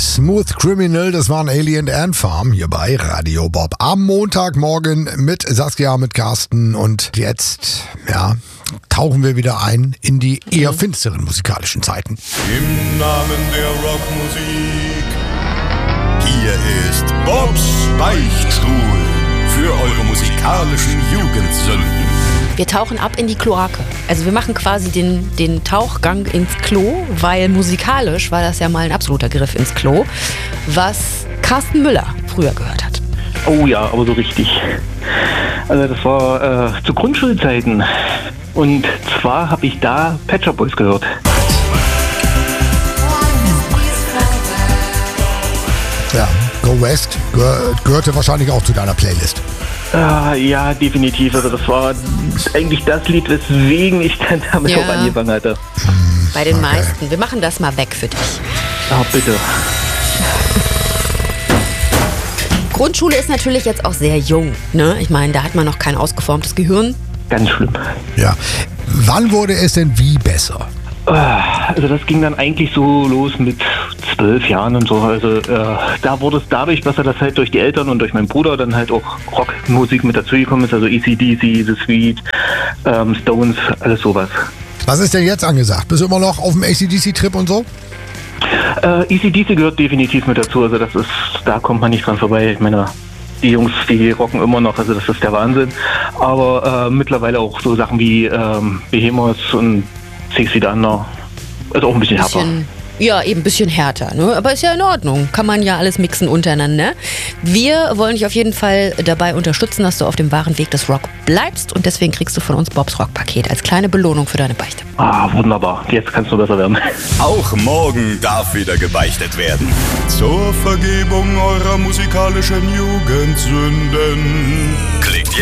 Smooth Criminal, das waren Alien Ant Farm hier bei Radio Bob. Am Montagmorgen mit Saskia, mit Carsten und jetzt, tauchen wir wieder ein in die eher finsteren musikalischen Zeiten. Im Namen der Rockmusik, hier ist Bobs Beichtstuhl für eure musikalischen Jugendsünden. Wir tauchen ab in die Kloake. Also wir machen quasi den Tauchgang ins Klo, weil musikalisch war das ja mal ein absoluter Griff ins Klo, was Carsten Müller früher gehört hat. Oh ja, aber so richtig. Also das war zu Grundschulzeiten. Und zwar habe ich da Pet Shop Boys gehört. Ja, Go West gehörte wahrscheinlich auch zu deiner Playlist. Ja, definitiv. Also das war eigentlich das Lied, weswegen ich dann damit auch angefangen hatte. Bei den meisten. Wir machen das mal weg für dich. Ah, bitte. Grundschule ist natürlich jetzt auch sehr jung, ne? Ich meine, da hat man noch kein ausgeformtes Gehirn. Ganz schlimm. Ja. Wann wurde es denn wie besser? Also das ging dann eigentlich so los mit 12 Jahren und so. Also da wurde es dadurch besser, dass halt durch die Eltern und durch meinen Bruder dann halt auch Rockmusik mit dazugekommen ist. Also AC/DC, The Sweet, Stones, alles sowas. Was ist denn jetzt angesagt? Bist du immer noch auf dem AC/DC-Trip und so? AC/DC gehört definitiv mit dazu. Also da kommt man nicht dran vorbei. Ich meine, die Jungs, die rocken immer noch, also das ist der Wahnsinn. Aber mittlerweile auch so Sachen wie Behemoth und 6 Feet Under. Ist auch ein bisschen härter. Ja, eben ein bisschen härter, ne? Aber ist ja in Ordnung. Kann man ja alles mixen untereinander. Wir wollen dich auf jeden Fall dabei unterstützen, dass du auf dem wahren Weg des Rock bleibst. Und deswegen kriegst du von uns Bobs Rock-Paket als kleine Belohnung für deine Beichte. Ah, wunderbar. Jetzt kannst du besser werden. Auch morgen darf wieder gebeichtet werden. Zur Vergebung eurer musikalischen Jugendsünden. Klickt